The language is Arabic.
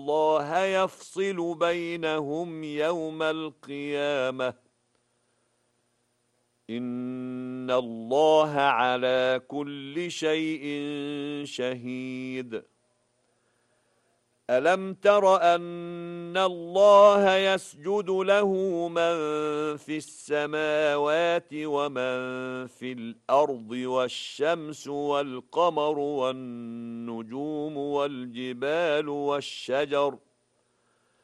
الله يفصل بينهم يوم القيامة إن الله على كل شيء شهيد ألم تر أن الله يسجد له من في السماوات ومن في الأرض والشمس والقمر والنجوم والجبال والشجر